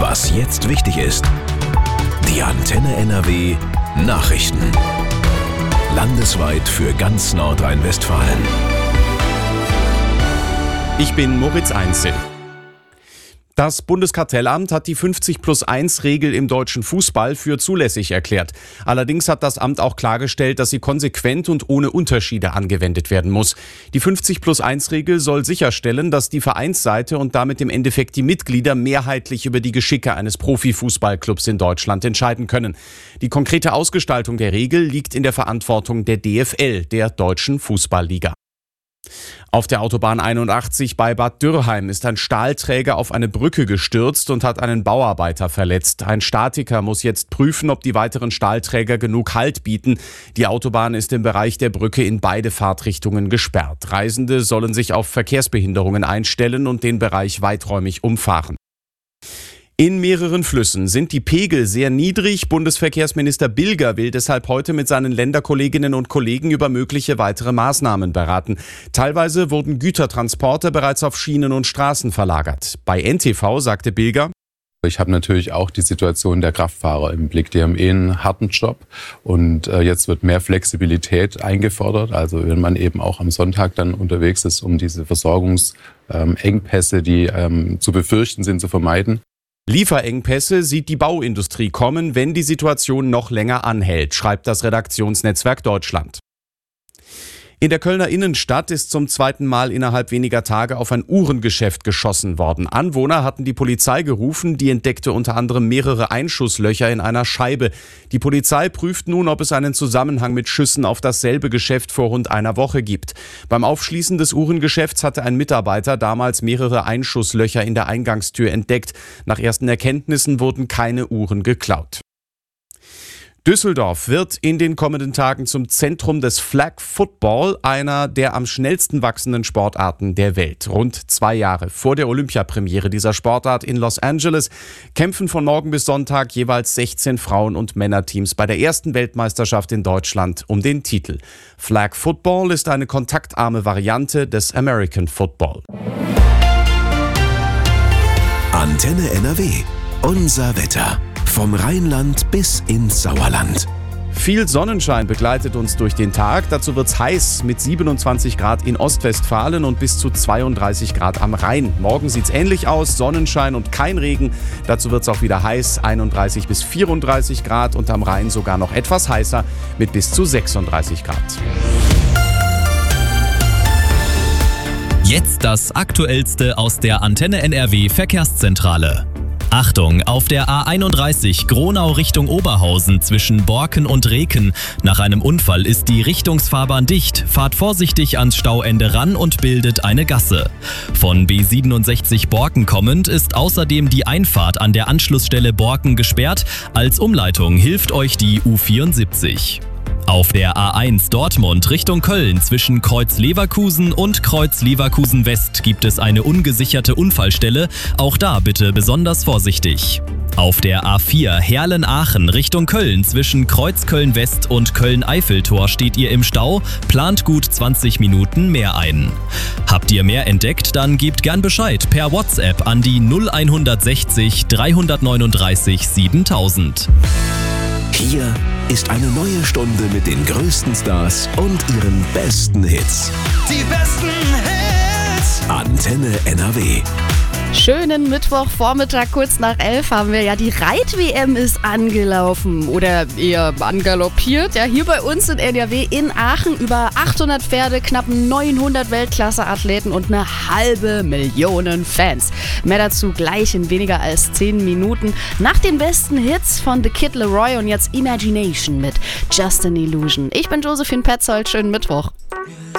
Was jetzt wichtig ist. Die Antenne NRW Nachrichten. Landesweit für ganz Nordrhein-Westfalen. Ich bin Moritz Einzel. Das Bundeskartellamt hat die 50+1-Regel im deutschen Fußball für zulässig erklärt. Allerdings hat das Amt auch klargestellt, dass sie konsequent und ohne Unterschiede angewendet werden muss. Die 50+1-Regel soll sicherstellen, dass die Vereinsseite und damit im Endeffekt die Mitglieder mehrheitlich über die Geschicke eines Profifußballclubs in Deutschland entscheiden können. Die konkrete Ausgestaltung der Regel liegt in der Verantwortung der DFL, der Deutschen Fußballliga. Auf der Autobahn 81 bei Bad Dürrheim ist ein Stahlträger auf eine Brücke gestürzt und hat einen Bauarbeiter verletzt. Ein Statiker muss jetzt prüfen, ob die weiteren Stahlträger genug Halt bieten. Die Autobahn ist im Bereich der Brücke in beide Fahrtrichtungen gesperrt. Reisende sollen sich auf Verkehrsbehinderungen einstellen und den Bereich weiträumig umfahren. In mehreren Flüssen sind die Pegel sehr niedrig. Bundesverkehrsminister Bilger will deshalb heute mit seinen Länderkolleginnen und Kollegen über mögliche weitere Maßnahmen beraten. Teilweise wurden Gütertransporte bereits auf Schienen und Straßen verlagert. Bei NTV sagte Bilger: Ich habe natürlich auch die Situation der Kraftfahrer im Blick. Die haben einen harten Job und jetzt wird mehr Flexibilität eingefordert. Also wenn man eben auch am Sonntag dann unterwegs ist, um diese Versorgungsengpässe, die zu befürchten sind, zu vermeiden. Lieferengpässe sieht die Bauindustrie kommen, wenn die Situation noch länger anhält, schreibt das Redaktionsnetzwerk Deutschland. In der Kölner Innenstadt ist zum zweiten Mal innerhalb weniger Tage auf ein Uhrengeschäft geschossen worden. Anwohner hatten die Polizei gerufen, die entdeckte unter anderem mehrere Einschusslöcher in einer Scheibe. Die Polizei prüft nun, ob es einen Zusammenhang mit Schüssen auf dasselbe Geschäft vor rund einer Woche gibt. Beim Aufschließen des Uhrengeschäfts hatte ein Mitarbeiter damals mehrere Einschusslöcher in der Eingangstür entdeckt. Nach ersten Erkenntnissen wurden keine Uhren geklaut. Düsseldorf wird in den kommenden Tagen zum Zentrum des Flag Football, einer der am schnellsten wachsenden Sportarten der Welt. Rund 2 Jahre vor der Olympiapremiere dieser Sportart in Los Angeles kämpfen von morgen bis Sonntag jeweils 16 Frauen- und Männerteams bei der ersten Weltmeisterschaft in Deutschland um den Titel. Flag Football ist eine kontaktarme Variante des American Football. Antenne NRW. Unser Wetter. Vom Rheinland bis ins Sauerland. Viel Sonnenschein begleitet uns durch den Tag. Dazu wird's heiß mit 27 Grad in Ostwestfalen und bis zu 32 Grad am Rhein. Morgen sieht's ähnlich aus, Sonnenschein und kein Regen. Dazu wird's auch wieder heiß, 31 bis 34 Grad und am Rhein sogar noch etwas heißer mit bis zu 36 Grad. Jetzt das Aktuellste aus der Antenne NRW Verkehrszentrale. Achtung, auf der A31 Gronau Richtung Oberhausen zwischen Borken und Reken. Nach einem Unfall ist die Richtungsfahrbahn dicht. Fahrt vorsichtig ans Stauende ran und bildet eine Gasse. Von B67 Borken kommend ist außerdem die Einfahrt an der Anschlussstelle Borken gesperrt. Als Umleitung hilft euch die U74. Auf der A1 Dortmund Richtung Köln zwischen Kreuz Leverkusen und Kreuz Leverkusen West gibt es eine ungesicherte Unfallstelle. Auch da bitte besonders vorsichtig. Auf der A4 Herlen-Aachen Richtung Köln zwischen Kreuz Köln West und Köln-Eiffeltor steht ihr im Stau. Plant gut 20 Minuten mehr ein. Habt ihr mehr entdeckt, dann gebt gern Bescheid per WhatsApp an die 0160 339 7000. Hier ist eine neue Stunde mit den größten Stars und ihren besten Hits. Die besten Hits. Antenne NRW. Schönen Mittwochvormittag, kurz nach 11 haben wir ja die Reit-WM ist angelaufen oder eher angaloppiert. Ja, hier bei uns in NRW in Aachen über 800 Pferde, knapp 900 Weltklasse-Athleten und 500.000 Fans. Mehr dazu gleich in weniger als 10 Minuten. Nach den besten Hits von The Kid Laroi und jetzt Imagination mit Just an Illusion. Ich bin Josephine Petzold, schönen Mittwoch.